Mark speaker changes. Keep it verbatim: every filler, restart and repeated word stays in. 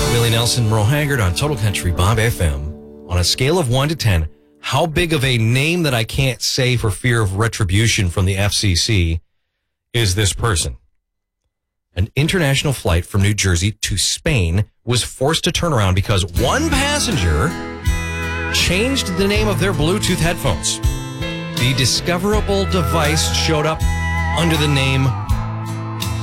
Speaker 1: Willie Nelson, Merle Haggard on Total Country Bob F M. On a scale of one to ten, how big of a name that I can't say for fear of retribution from the F C C is this person? An international flight from New Jersey to Spain was forced to turn around because one passenger changed the name of their Bluetooth headphones. The discoverable device showed up under the name